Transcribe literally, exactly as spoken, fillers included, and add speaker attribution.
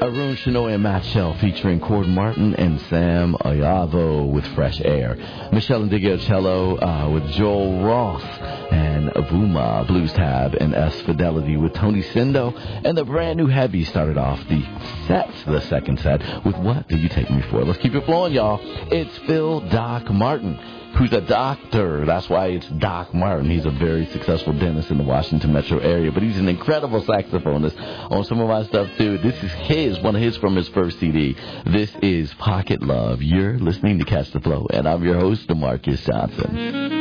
Speaker 1: Arun Shenoy and Matt Shell featuring Cord Martin and Sam Ayavo with Fresh Air. Michelle Indigio uh, with Joel Ross and Avuma Blues Tab and S Fidelity with Tony Sindo. And the brand new Heavy started off the set, the second set, with What Do You Take Me For? Let's keep it flowing, y'all. It's Phil Doc Martin, who's a doctor. That's why it's Doc Martin. He's a very successful dentist in the Washington metro area, but he's an incredible saxophonist on some of my stuff, too. This is his, one of his from his first C D. This is Pocket Love. You're listening to Catch the Flow, and I'm your host, DeMarcus Johnson.